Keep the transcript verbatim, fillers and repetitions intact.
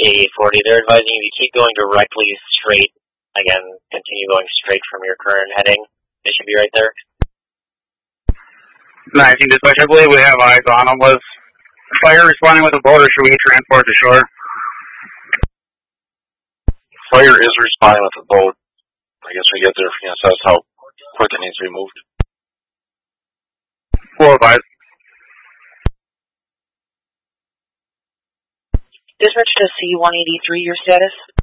eight forty, they're advising you to keep going directly straight. Again, continue going straight from your current heading. They should be right there. nineteen dispatch, I believe we have eyes on them. Was fire responding with a boat, or should we transport to shore? Fire is responding with a boat. I guess we get there, you know, so that's how quick it needs to be moved. Four five. Dispatch to C one eighty-three, your status?